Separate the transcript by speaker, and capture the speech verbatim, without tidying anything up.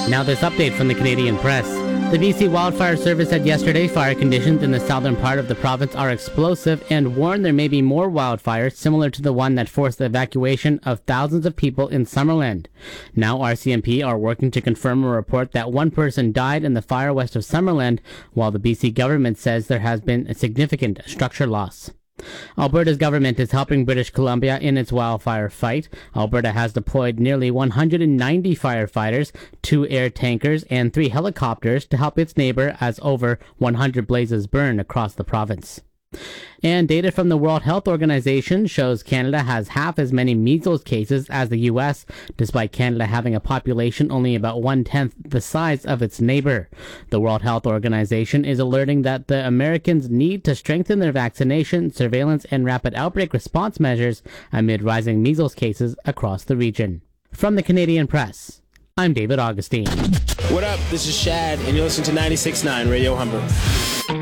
Speaker 1: Now this update from the Canadian Press. The B C Wildfire Service said yesterday fire conditions in the southern part of the province are explosive and warned there may be more wildfires similar to the one that forced the evacuation of thousands of people in Summerland. Now R C M P are working to confirm a report that one person died in the fire west of Summerland, while the B C government says there has been a significant structure loss. Alberta's government is helping British Columbia in its wildfire fight. Alberta has deployed nearly one hundred ninety firefighters, two air tankers, and three helicopters to help its neighbor as over one hundred blazes burn across the province. And data from the World Health Organization shows Canada has half as many measles cases as the U S, despite Canada having a population only about one-tenth the size of its neighbor. The World Health Organization is alerting that the Americans need to strengthen their vaccination, surveillance, and rapid outbreak response measures amid rising measles cases across the region. From the Canadian Press, I'm David Augustine.
Speaker 2: What up? This is Shad, and you're listening to ninety-six point nine Radio Humber.